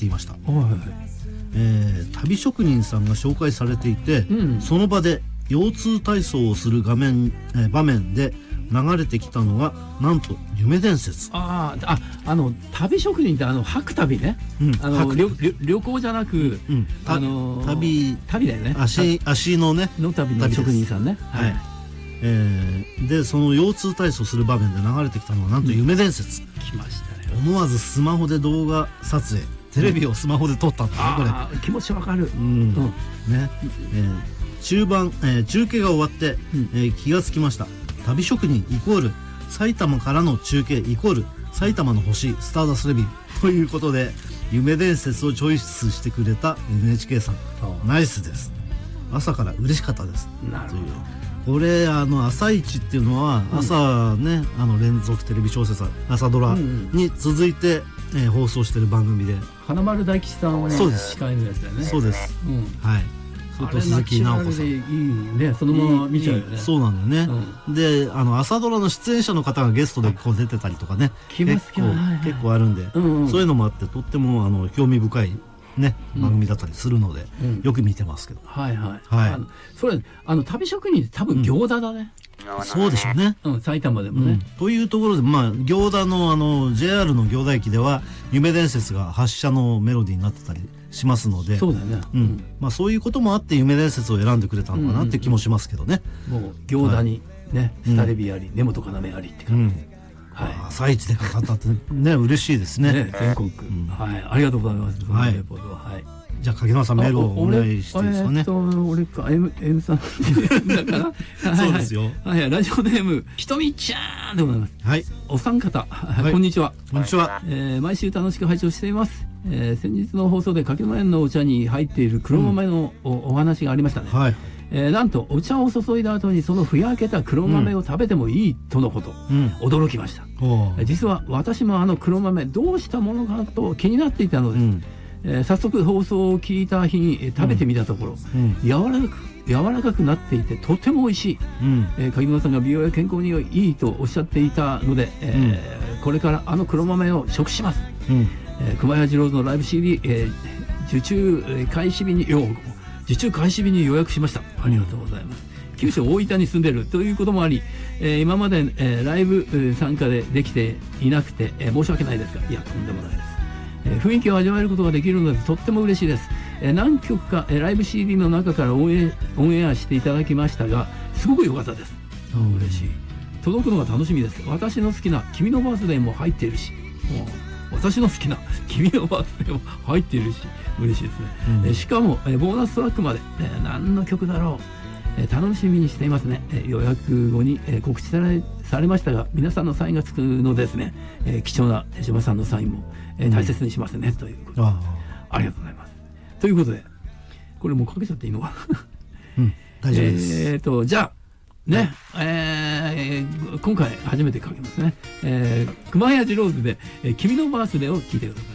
ていました。旅職人さんが紹介されていて、その場で腰痛体操をする場面で流れてきたのがなんと夢伝説。 旅職人って履く旅ね、旅行じゃなく、旅だよね。 足のねの旅の職人さんね。 でその腰痛体操する場面で流れてきたのはなんと夢伝説。 来ましたね。 思わずスマホで動画撮影、テレビをスマホで撮ったんだね、これ。 気持ちわかる。 中継が終わって、気がつきました。旅職人イコール埼玉からの中継イコール埼玉の星スターダストレビューということで、夢伝説をチョイスしてくれた NHK さん、ナイスです。朝から嬉しかったです。というこれ朝一っていうのは朝ね、連続テレビ小説朝ドラに続いて、放送している番組で、 花丸大吉さんはね、 そうです、 司会のやつだよね。 そうです、はい。 あれ鈴木直子さん、いいね、そのまま見ちゃうよね。 そうなんだよね。で朝ドラの出演者の方がゲストでこう出てたりとかね、結構あるんで、そういうのもあってとっても興味深いね、番組だったりするので、よく見てますけど。それ旅職人って多分行田だね。そうでしょうね。 埼玉でもね。 というところで、行田のJR の行田駅では夢伝説が発車のメロディーになってたりしますので、 そうだよね。 そういうこともあって夢伝説を選んでくれたのかなって気もしますけどね。 もう行田にね、スタレビあり根本要ありって感じ。 朝一でかかったってね、嬉しいですね。 全国。ありがとうございます。 じゃあ柿沼さんメールをお願いしていいですかね。 俺か M さんだからそうですよ。 ラジオネームひとみちゃんでございます。お三方こんにちは。 こんにちは。 毎週楽しく拝聴しています。先日の放送で柿沼園のお茶に入っている黒豆のお話がありましたね。なんとお茶を注いだ後にそのふやけた黒豆を食べてもいいとのこと、驚きました。実は私も黒豆どうしたものかと気になっていたのです。早速放送を聞いた日に食べてみたところ、柔らかくなっていてとても美味しい。柿沼さんが美容や健康にいいとおっしゃっていたので、これから黒豆を食します。熊谷次郎のライブ CD、受注開始日に予約しました。ありがとうございます。九州大分に住んでるということもあり、今まで、ライブ参加できていなくて、申し訳ないですが、いやとんでもないです。雰囲気を味わえることができるのでとっても嬉しいです。何曲か、ライブ CD の中からオンエアしていただきましたが、すごく良かったです。嬉しい。届くのが楽しみです。私の好きな君のバースデーも入っているし、私の好きな君のバースデーも入っているし、嬉しいですね。しかも、ボーナストラックまで、何の曲だろう、楽しみにしていますね。予約後に、告知されましたが、皆さんのサインがつくのですね、貴重な江島さんのサインも、大切にしますね、ということで、ありがとうございます。ということで、これもうかけちゃっていいのかな。 大丈夫です。 じゃあね、今回初めてかけますね。熊谷次郎ズで、君のバースデーを聞いてください。